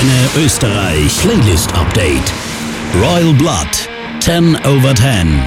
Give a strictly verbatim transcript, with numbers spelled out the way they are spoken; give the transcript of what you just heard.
Antenne Österreich Playlist Update. Royal Blood ten over ten.